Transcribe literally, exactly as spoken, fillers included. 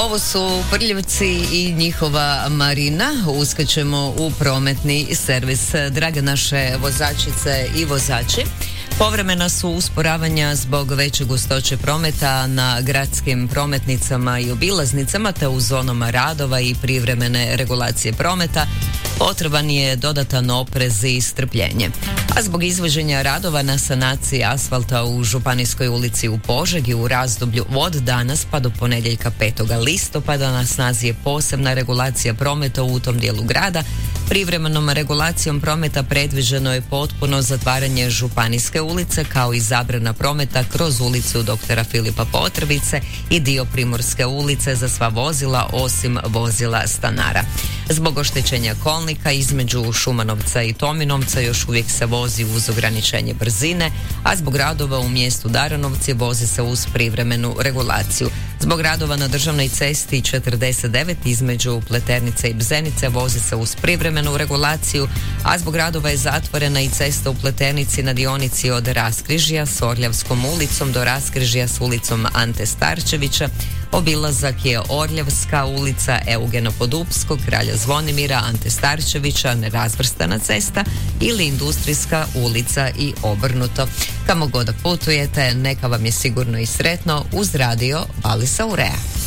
Ovo su Prljevci i njihova Marina. Uskačemo u prometni servis. Drage naše vozačice i vozači, povremena su usporavanja zbog veće gustoće prometa na gradskim prometnicama i obilaznicama te u zonama radova i privremene regulacije prometa. Potreban je dodatan oprez i strpljenje. A zbog izvođenja radova na sanaciji asfalta u Županijskoj ulici u Požegi u razdoblju od danas pa do ponedjeljka petog listopada na snazi je posebna regulacija prometa u tom dijelu grada. Privremenom regulacijom prometa predviđeno je potpuno zatvaranje Županijske ulice kao i zabrana prometa kroz ulicu doktora Filipa Potrebice i dio Primorske ulice za sva vozila osim vozila stanara. Zbog oštećenja kolnika između Šumanovca i Tominovca još uvijek se vozi uz ograničenje brzine, a zbog radova u mjestu Daranovci vozi se uz privremenu regulaciju. Zbog radova na državnoj cesti četrdeset devet između Pleternice i Bzenice vozi se uz privremenu regulaciju, a zbog radova je zatvorena i cesta u Pleternici na dionici od Raskrižja s Orljavskom ulicom do Raskrižja s ulicom Ante Starčevića. Obilazak je Orljavska ulica, Eugena Podupskog, Kralja Zvonimira, Ante Starčevića, nerazvrstana cesta ili Industrijska ulica i obrnuto. Kamo god da putujete, neka vam je sigurno i sretno uz radio Valisa Urea.